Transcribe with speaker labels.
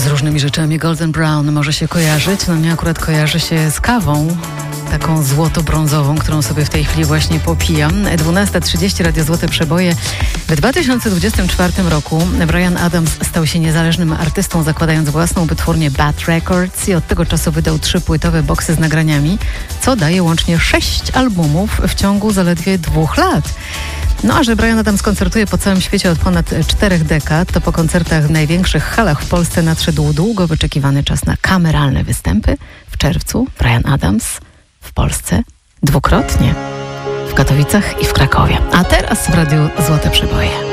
Speaker 1: z różnymi rzeczami. Golden Brown może się kojarzyć. No mnie akurat kojarzy się z kawą, taką złoto-brązową, którą sobie w tej chwili właśnie popijam. 12:30, Radio Złote Przeboje. W 2024 roku Bryan Adams stał się niezależnym artystą, zakładając własną wytwórnię Bad Records i od tego czasu wydał 3 płytowe boksy z nagraniami, co daje łącznie 6 albumów w ciągu zaledwie 2 lat. No a że Bryan Adams koncertuje po całym świecie od ponad 4 dekad, to po koncertach w największych halach w Polsce nadszedł długo wyczekiwany czas na kameralne występy. W czerwcu Bryan Adams w Polsce dwukrotnie, w Katowicach i w Krakowie. A teraz w Radiu Złote Przeboje.